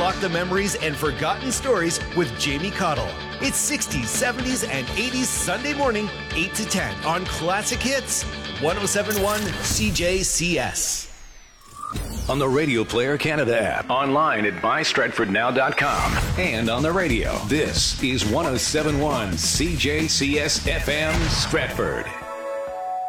unlock the memories and forgotten stories with Jamie Cottle. It's 60s, 70s, and 80s Sunday morning, 8 to 10 on Classic Hits, 107.1 CJCS. On the Radio Player Canada app, online at mystratfordnow.com, and on the radio. This is 107.1 CJCS FM Stratford.